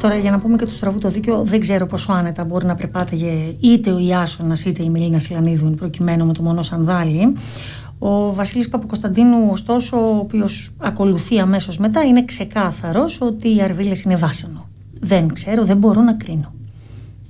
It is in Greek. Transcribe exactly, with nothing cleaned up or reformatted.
Τώρα, για να πούμε και του στραβού το δίκιο, δεν ξέρω πόσο άνετα μπορεί να περπάταγε είτε ο Ιάσονας είτε η Μελίνα Σιλανίδου, προκειμένου με το μονό σανδάλι. Ο Βασίλης Παπακοσταντίνου, ωστόσο, ο οποίος ακολουθεί αμέσως μετά, είναι ξεκάθαρος ότι οι Αρβίλες είναι βάσανο. Δεν ξέρω, δεν μπορώ να κρίνω.